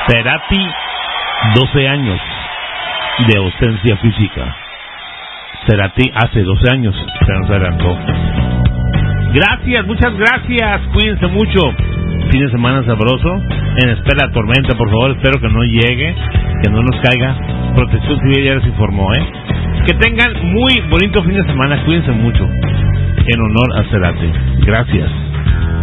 Cerati, 12 años de ausencia física. Cerati hace 12 años se nos adelantó. Gracias, muchas gracias. Cuídense mucho. Fin de semana sabroso. En espera de tormenta, por favor. Espero que no llegue, que no nos caiga. Protección Civil ya les informó, Que tengan muy bonito fin de semana. Cuídense mucho. En honor a Cerati. Gracias.